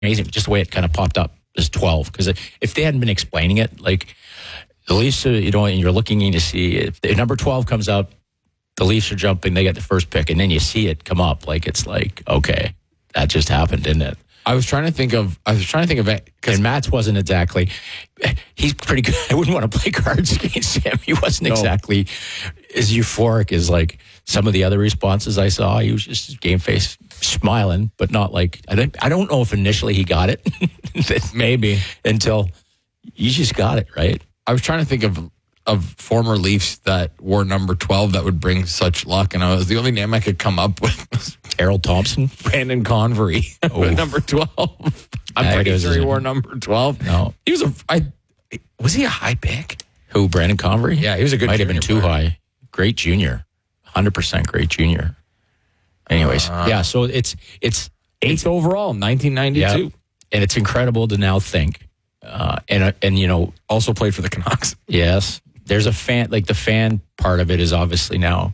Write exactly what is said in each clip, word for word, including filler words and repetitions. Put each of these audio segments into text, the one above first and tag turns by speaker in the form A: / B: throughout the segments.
A: amazing. Just the way it kind of popped up as twelve. Because if they hadn't been explaining it, like the Leafs, you know, and you're looking in to see if number twelve comes up, the Leafs are jumping, they get the first pick, and then you see it come up. Like it's like, okay, that just happened, didn't it?
B: I was trying to think of, I was trying to think of it.
A: And Matt's wasn't exactly, he's pretty good. I wouldn't want to play cards against him. He wasn't no. exactly as euphoric as like some of the other responses I saw. He was just game face smiling, but not like, I don't, I don't know if initially he got it.
B: Maybe.
A: Until you just got it, right?
B: I was trying to think of of former Leafs that wore number twelve that would bring such luck, and I was the only name I could come up with was
A: Errol Thompson,
B: Brandon Convery, oh. number twelve. I'm yeah, pretty sure he wore number twelve.
A: No,
B: he was a. I, was he a high pick?
A: Who, Brandon Convery?
B: Yeah, he was a good.
A: Might have been too
B: player.
A: high. Great junior, hundred percent great junior. Anyways, uh, yeah. So it's it's
B: eighth overall, nineteen ninety-two,
A: yeah, and it's incredible to now think, uh, and and you know,
B: also played for the Canucks.
A: Yes. There's a fan, like the fan part of it is obviously now,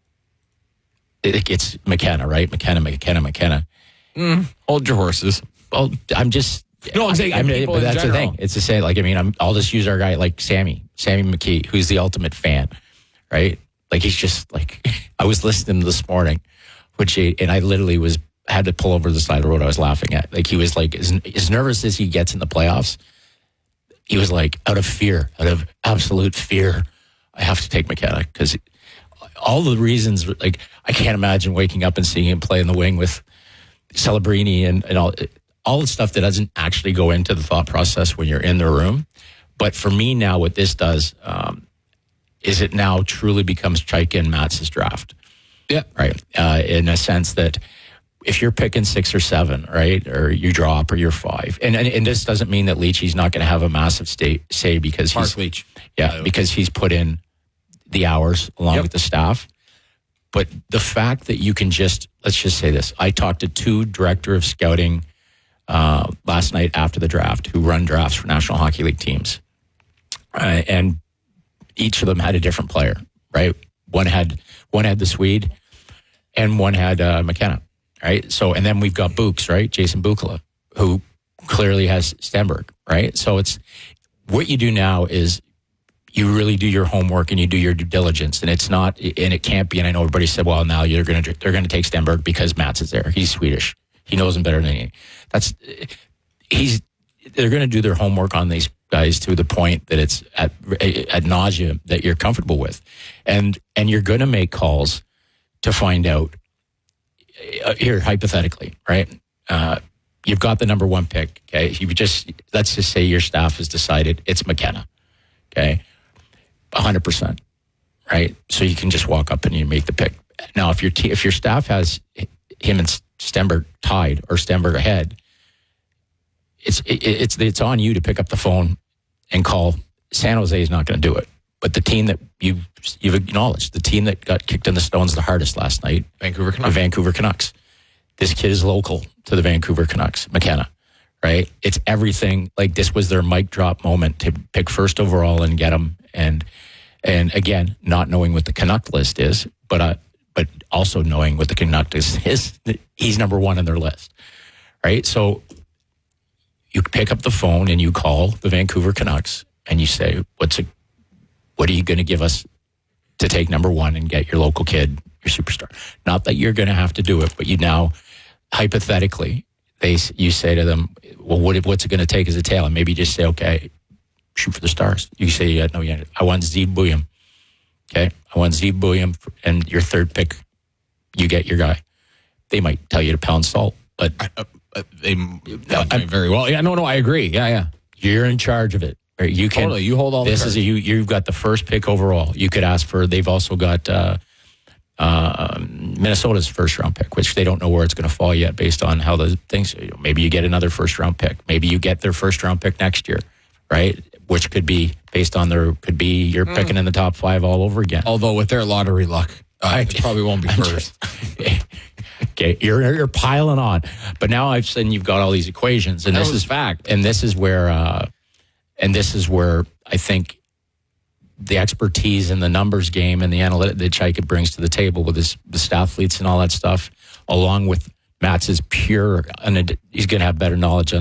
A: it, it's McKenna, right? McKenna, McKenna, McKenna.
B: Mm, hold your horses.
A: Well, I'm just,
B: no, I'm saying,
A: I, I'm,
B: people
A: but
B: in
A: that's
B: general.
A: the thing. It's to say, like, I mean, I'm, I'll just use our guy like Sammy, Sammy McKee, who's the ultimate fan, right? Like, he's just like, I was listening this morning, which he, and I literally was, had to pull over the side of the road I was laughing at. Like, he was like, as, as nervous as he gets in the playoffs, he was like, out of fear, out of absolute fear, I have to take McKenna because all the reasons, like, I can't imagine waking up and seeing him play in the wing with Celebrini and, and all, all the stuff that doesn't actually go into the thought process when you're in the room. But for me now, what this does um, is it now truly becomes Chaika and Matz's draft.
B: Yeah.
A: Right. Uh, in a sense that if you're picking six or seven, right, or you drop or you're five, and and, and this doesn't mean that Leachy's not going to have a massive stay, say because
B: Mark
A: he's
B: Leach,
A: yeah, because he's put in the hours along yep. with the staff. But the fact that you can just, let's just say this, I talked to two director of scouting uh, last night after the draft who run drafts for National Hockey League teams, uh, and each of them had a different player, right? One had one had the Swede, and one had uh, McKenna. Right. So, and then we've got Books, right? Jason Bukala, who clearly has Stenberg, right? So it's what you do now is you really do your homework and you do your due diligence, and it's not, and it can't be. And I know everybody said, well, now you're going to, they're going to take Stenberg because Mats is there. He's Swedish. He knows him better than any. That's, he's, they're going to do their homework on these guys to the point that it's at, ad nauseum that you're comfortable with. And, and you're going to make calls to find out. Uh, here, hypothetically, right? Uh, you've got the number one pick, okay? You just, let's just say your staff has decided it's McKenna, okay? one hundred percent, right? So you can just walk up and you make the pick. Now, if your te- if your staff has him and Stenberg tied or Stenberg ahead, it's it, it's it's on you to pick up the phone and call. San Jose is not going to do it. But the team that you, you've acknowledged, the team that got kicked in the stones the hardest last night,
B: Vancouver Canucks.
A: The Vancouver Canucks. This kid is local to the Vancouver Canucks, McKenna, right? It's everything. Like, this was their mic drop moment to pick first overall and get him. And and again, not knowing what the Canuck list is, but uh, but also knowing what the Canuck is, is he's number one on their list, right? So you pick up the phone and you call the Vancouver Canucks and you say, "What's a What are you going to give us to take number one and get your local kid, your superstar?" Not that you're going to have to do it, but you now, hypothetically, they you say to them, "Well, what, what's it going to take as a tail?" And maybe you just say, "Okay, shoot for the stars." You say, yeah, "No, yeah, I want Zeeb William." Okay, I want Zeeb William, and your third pick, you get your guy. They might tell you to pound salt, but
B: I, uh, they uh, very well. Yeah, no, no, I agree. Yeah, yeah,
A: you're in charge of it. You can.
B: Totally. You hold all.
A: This
B: the
A: is a, you. You've got the first pick overall. You could ask for. They've also got uh, uh, Minnesota's first round pick, which they don't know where it's going to fall yet, based on how the things. Maybe you get another first round pick. Maybe you get their first round pick next year, right? Which could be based on their. Could be you're mm. picking in the top five all over again.
B: Although with their lottery luck, uh, it probably won't be first.
A: Okay, you're you're piling on, but now I've said you've got all these equations, and
B: that
A: this
B: was
A: is
B: fact,
A: and this is where. Uh, And this is where I think the expertise in the numbers game and the analytic that Chaika brings to the table with his the staff fleets and all that stuff, along with Matt's is pure, and he's going to have better knowledge on